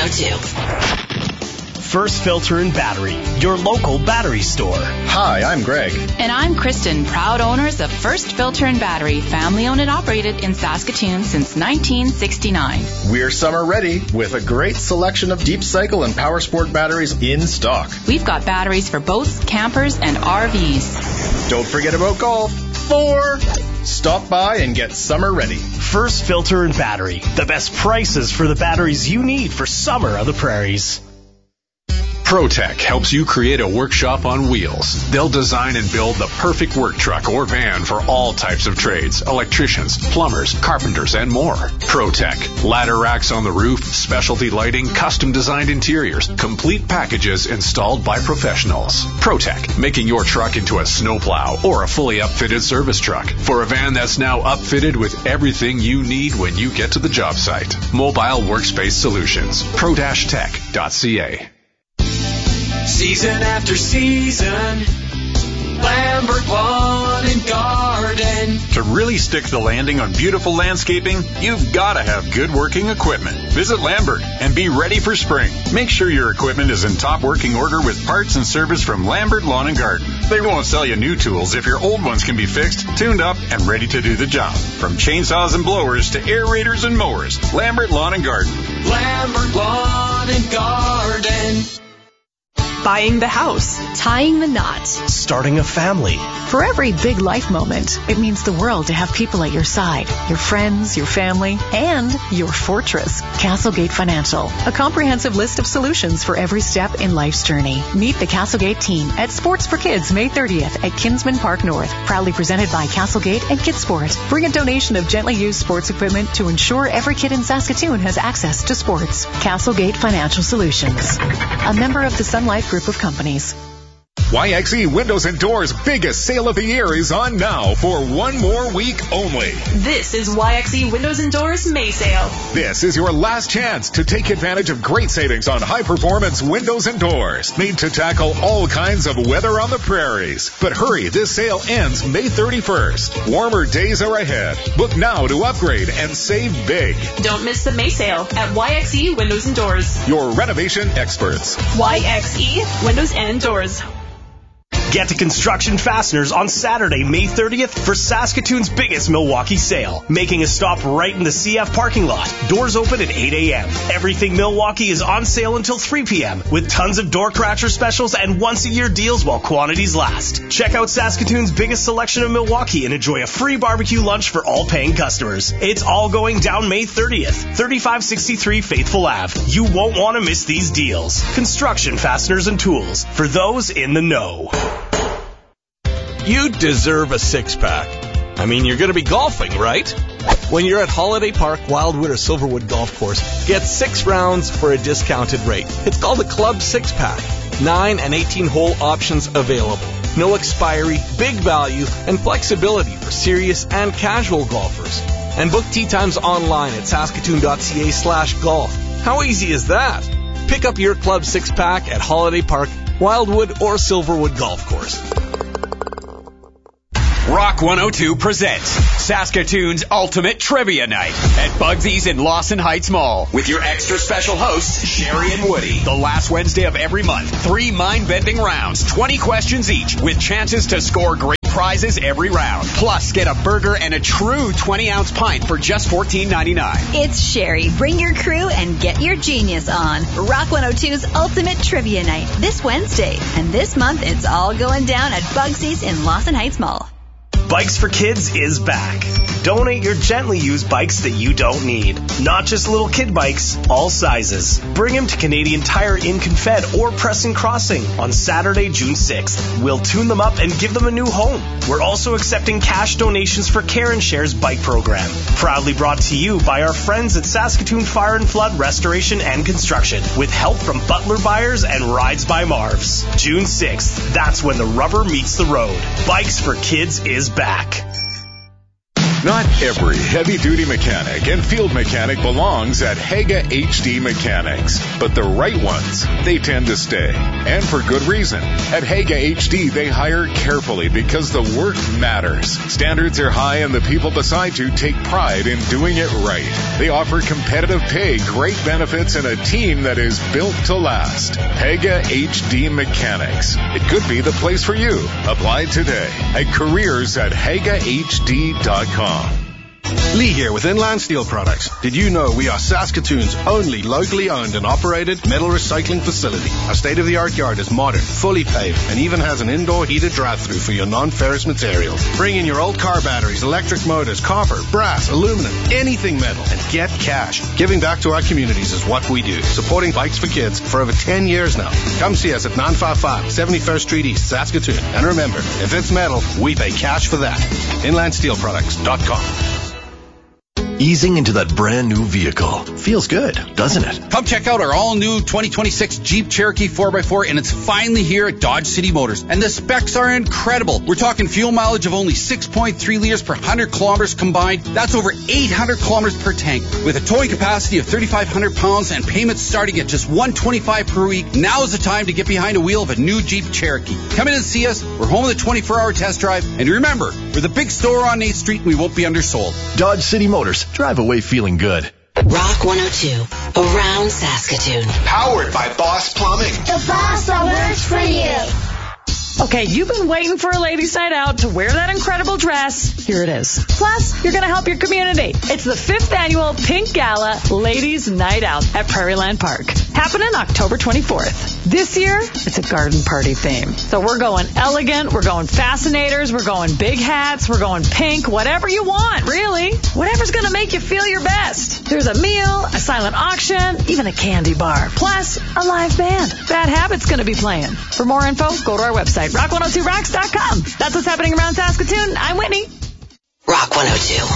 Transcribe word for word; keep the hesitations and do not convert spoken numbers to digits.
to. First Filter and Battery, your local battery store. Hi, I'm Greg. And I'm Kristen, proud owners of First Filter and Battery, family owned and operated in Saskatoon since nineteen sixty-nine. We're summer ready with a great selection of deep cycle and power sport batteries in stock. We've got batteries for boats, campers, and R Vs. Don't forget about golf. Four. Stop by and get summer ready. First Filter and Battery, the best prices for the batteries you need for summer on the prairies. ProTech helps you create a workshop on wheels. They'll design and build the perfect work truck or van for all types of trades, electricians, plumbers, carpenters, and more. ProTech, ladder racks on the roof, specialty lighting, custom designed interiors, complete packages installed by professionals. ProTech, making your truck into a snowplow or a fully upfitted service truck for a van that's now upfitted with everything you need when you get to the job site. Mobile Workspace Solutions, pro dash tech dot c a. Season after season, Lambert Lawn and Garden. To really stick the landing on beautiful landscaping, you've got to have good working equipment. Visit Lambert and be ready for spring. Make sure your equipment is in top working order with parts and service from Lambert Lawn and Garden. They won't sell you new tools if your old ones can be fixed, tuned up, and ready to do the job. From chainsaws and blowers to aerators and mowers, Lambert Lawn and Garden. Lambert Lawn and Garden. Buying the house, tying the knot, starting a family. For every big life moment, it means the world to have people at your side, your friends, your family, and your fortress, Castlegate Financial. A comprehensive list of solutions for every step in life's journey. Meet the Castlegate team at Sports for Kids May thirtieth at Kinsman Park North. Proudly presented by Castlegate and Kidsport. Bring a donation of gently used sports equipment to ensure every kid in Saskatoon has access to sports. Castlegate Financial Solutions. A member of the Sun Life Group of companies. Y X E Windows and Doors' biggest sale of the year is on now for one more week only. This is Y X E Windows and Doors May Sale. This is your last chance to take advantage of great savings on high-performance windows and doors, made to tackle all kinds of weather on the prairies. But hurry, this sale ends May thirty-first. Warmer days are ahead. Book now to upgrade and save big. Don't miss the May Sale at Y X E Windows and Doors. Your renovation experts. Y X E Windows and Doors. Get to Construction Fasteners on Saturday, May thirtieth for Saskatoon's biggest Milwaukee sale, making a stop right in the C F parking lot. Doors open at eight a.m. Everything Milwaukee is on sale until three p.m. with tons of door crasher specials and once-a-year deals while quantities last. Check out Saskatoon's biggest selection of Milwaukee and enjoy a free barbecue lunch for all paying customers. It's all going down May thirtieth, thirty-five sixty-three Faithful Avenue. You won't want to miss these deals. Construction Fasteners and Tools, for those in the know. You deserve a six-pack. I mean, you're going to be golfing, right? When you're at Holiday Park, Wildwood, or Silverwood Golf Course, get six rounds for a discounted rate. It's called a Club Six-Pack. Nine and eighteen-hole options available. No expiry, big value, and flexibility for serious and casual golfers. And book tee times online at saskatoon.ca slash golf. How easy is that? Pick up your Club Six-Pack at Holiday Park, Wildwood, or Silverwood Golf Course. Rock one oh two presents Saskatoon's Ultimate Trivia Night at Bugsy's in Lawson Heights Mall with your extra special hosts, Sherry and Woody. The last Wednesday of every month, three mind-bending rounds, twenty questions each with chances to score great prizes every round. Plus, get a burger and a true twenty-ounce pint for just fourteen ninety-nine. It's Sherry. Bring your crew and get your genius on. Rock one oh two's Ultimate Trivia Night this Wednesday. And this month, it's all going down at Bugsy's in Lawson Heights Mall. Bikes for Kids is back. Donate your gently used bikes that you don't need. Not just little kid bikes, all sizes. Bring them to Canadian Tire in Confed or Preston Crossing on Saturday, June sixth. We'll tune them up and give them a new home. We're also accepting cash donations for Care and Share's bike program. Proudly brought to you by our friends at Saskatoon Fire and Flood Restoration and Construction with help from Butler Buyers and Rides by Marv's. June sixth, that's when the rubber meets the road. Bikes for Kids is back. Not every heavy-duty mechanic and field mechanic belongs at Haga H D Mechanics, but the right ones, they tend to stay, and for good reason. At Haga H D, they hire carefully because the work matters. Standards are high, and the people beside you take pride in doing it right. They offer competitive pay, great benefits, and a team that is built to last. Haga H D Mechanics. It could be the place for you. Apply today at careers at haga h d dot com. Lee here with Inland Steel Products. Did you know we are Saskatoon's only locally owned and operated metal recycling facility? Our state-of-the-art yard is modern, fully paved, and even has an indoor heated drive-through for your non-ferrous materials. Bring in your old car batteries, electric motors, copper, brass, aluminum, anything metal, and get cash. Giving back to our communities is what we do, supporting Bikes for Kids for over ten years now. Come see us at nine fifty-five seventy-first Street East, Saskatoon. And remember, if it's metal, we pay cash for that. inland steel products dot com. Easing into that brand new vehicle. Feels good, doesn't it? Come check out our all-new twenty twenty-six Jeep Cherokee four by four, and it's finally here at Dodge City Motors. And the specs are incredible. We're talking fuel mileage of only six point three liters per one hundred kilometers combined. That's over eight hundred kilometers per tank. With a towing capacity of thirty-five hundred pounds and payments starting at just one hundred twenty-five dollars per week, now is the time to get behind the wheel of a new Jeep Cherokee. Come in and see us. We're home with a twenty-four hour test drive. And remember, we're the big store on eighth Street, and we won't be undersold. Dodge City Motors. Drive away feeling good. Rock one oh two, around Saskatoon. Powered by Boss Plumbing. The boss that works for you. Okay, you've been waiting for a ladies' night out to wear that incredible dress. Here it is. Plus, you're going to help your community. It's the fifth annual Pink Gala Ladies' Night Out at Prairieland Park. Happening October twenty-fourth. This year, it's a garden party theme. So we're going elegant, we're going fascinators, we're going big hats, we're going pink, whatever you want, really. Whatever's going to make you feel your best. There's a meal, a silent auction, even a candy bar. Plus, a live band. Bad Habit's going to be playing. For more info, go to our website, rock one oh two rocks dot com. That's what's happening around Saskatoon. I'm Whitney. Rock one oh two.